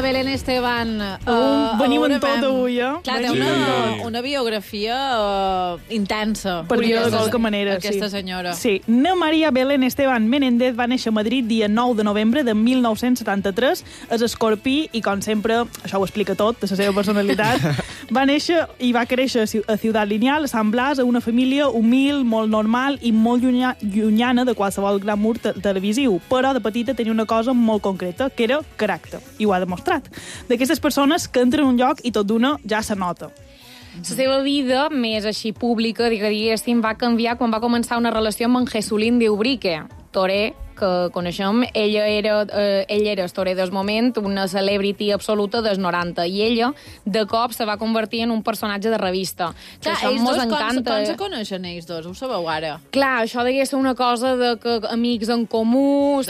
Belén Esteban. Venim en tot avui, Clar, té una biografia intensa. Per dir-ho de qualque manera, aquesta senyora. Sí. Na Maria Belén Esteban Menéndez va néixer a Madrid dia 9 de novembre de 1973. És escorpí i, com sempre, això ho explica tot, de la seva personalitat, va néixer i va créixer a Ciutat Lineal, a Sant Blas, a una família humil, molt normal i molt llunyana de qualsevol glamour televisiu, però de petita tenia una cosa molt concreta, que era caràcter, i ho ha demostrat. D'aquestes persones que entren en un lloc i tot d'una ja se nota. La seva vida, més així pública, diguéssim, va canviar quan va començar una relació amb en Jesulín de Ubrique, torer que coneixem. Ell era el torer del moment, una celebrity absoluta dels 90, i ella, de cop, se va convertir en un personatge de revista. Clar, ells dos, com se coneixen ells dos? Ho sabeu ara? Clar, això degué ser una cosa de que amics en comú...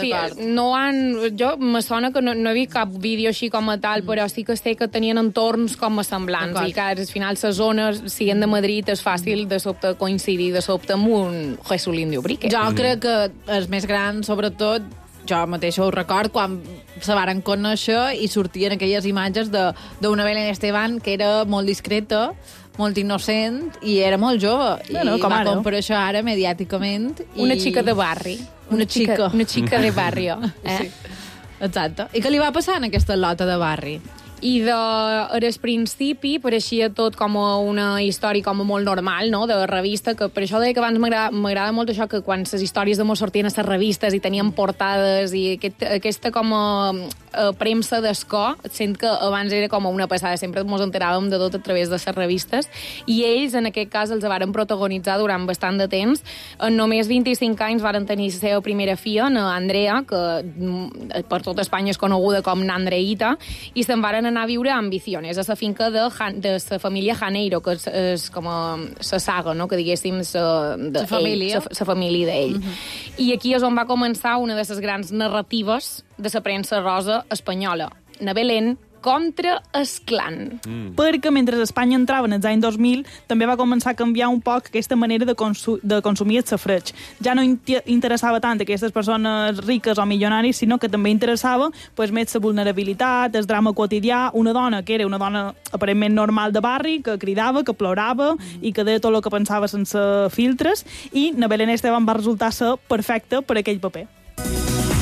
Jo me sona que no he vist cap vídeo així com a tal, però sí que sé que tenien entorns com a semblants, i que al final les zones, siguent de Madrid, és fàcil de sobte coincidir de sobte amb un Jesulín de Ubrique. Jo crec que els més grans, sobretot, jo mateixa ho record, quan se varen conèixer i sortien aquelles imatges d'una Belén Esteban que era molt discreta, molt innocent, i era molt jove. Bueno, I va ara. compareixer ara mediàticament. Una xica de barri. Una xica de barrio. Sí. Exacte. I què li va passar en aquesta lota de barri? I al principi pareixia tot com una història com molt normal, no?, de revista, que per això deia que abans m'agrada molt això, que quan les històries d'amor sortien a les revistes i tenien portades i aquesta com a premsa d'escó, sent que abans era com una passada, sempre ens enteràvem de tot a través de les revistes, i ells en aquest cas els varen protagonitzar durant bastant de temps. En només 25 anys varen tenir la seva primera filla, Andrea, que per tot Espanya és coneguda com Nandreita, i se'n varen anar a viure a Ambiciones, a la finca de la família Janeiro, que és com la saga, no?, que diguéssim la família d'ell. I aquí és on va començar una de les grans narratives de la premsa rosa espanyola. Na Belén contra el clan. Perquè mentre Espanya entrava en els anys 2000, també va començar a canviar un poc aquesta manera de consumir el safreig. Ja no interessava tant aquestes persones riques o milionaris, sinó que també interessava més la vulnerabilitat, el drama quotidià, una dona que era una dona aparentment normal de barri, que cridava, que plorava i que deia tot el que pensava sense filtres, i na Belén Esteban va resultar ser perfecta per aquell paper.